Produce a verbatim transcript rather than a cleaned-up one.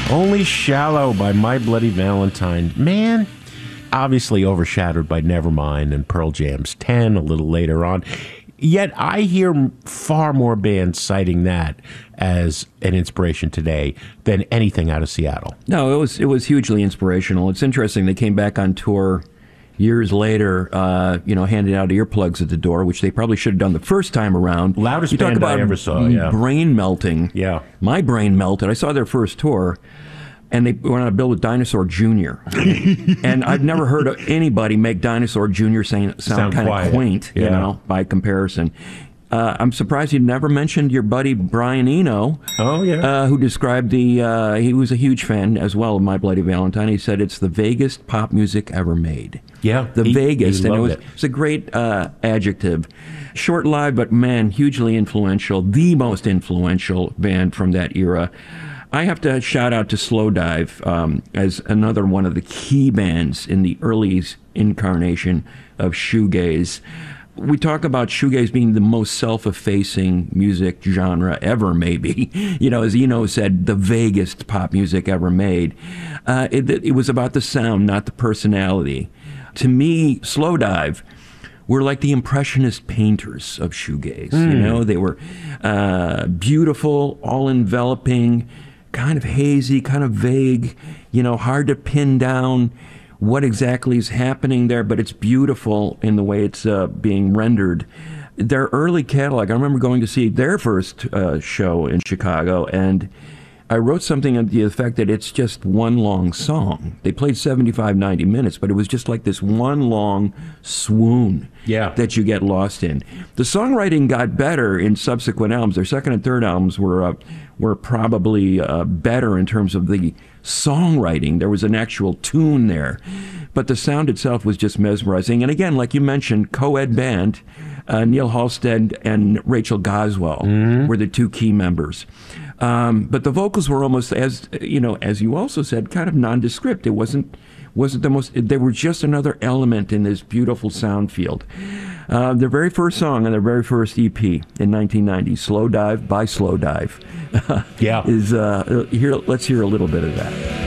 Only Shallow by My Bloody Valentine. Man, obviously overshadowed by Nevermind and Pearl Jam's ten a little later on. Yet I hear far more bands citing that as an inspiration today than anything out of Seattle. No, it was it was hugely inspirational. It's interesting. They came back on tour years later, uh, you know, handing out earplugs at the door, which they probably should have done the first time around. Loudest you band talk about I ever saw, yeah. Brain melting. Yeah. My brain melted. I saw their first tour, and they went on a bill with Dinosaur Junior And I've never heard of anybody make Dinosaur Junior sound, sound kind of quaint, yeah. you know, by comparison. Uh, I'm surprised you never mentioned your buddy Brian Eno. Oh, yeah. Uh, who described the, uh, he was a huge fan as well of My Bloody Valentine. He said it's the vaguest pop music ever made. Yeah. The he, vaguest. He and it was, it. it's a great uh, adjective. Short-lived, but man, hugely influential. The most influential band from that era. I have to shout out to Slowdive um, as another one of the key bands in the early incarnation of shoegaze. We talk about shoegaze being the most self-effacing music genre ever, maybe. You know, as Eno said, the vaguest pop music ever made. Uh, it, it was about the sound, not the personality. To me, Slowdive were like the impressionist painters of shoegaze. Mm. You know, they were uh, beautiful, all-enveloping, kind of hazy, kind of vague, you know, hard to pin down what exactly is happening there, but it's beautiful in the way it's uh, being rendered. Their early catalog, I remember going to see their first uh, show in Chicago, and I wrote something on the effect that it's just one long song. They played seventy-five, ninety minutes, but it was just like this one long swoon yeah. that you get lost in. The songwriting got better in subsequent albums. Their second and third albums were uh, were probably uh, better in terms of the songwriting. There was an actual tune there, but the sound itself was just mesmerizing. And again, like you mentioned, co-ed band, uh, Neil Halstead and Rachel Goswell mm-hmm. were the two key members. Um, but the vocals were almost, as you know, as you also said, kind of nondescript. It wasn't wasn't the most. They were just another element in this beautiful sound field. Uh, their very first song on their very first E P in nineteen ninety, "Slowdive" by Slowdive, yeah, is uh, here. Let's hear a little bit of that.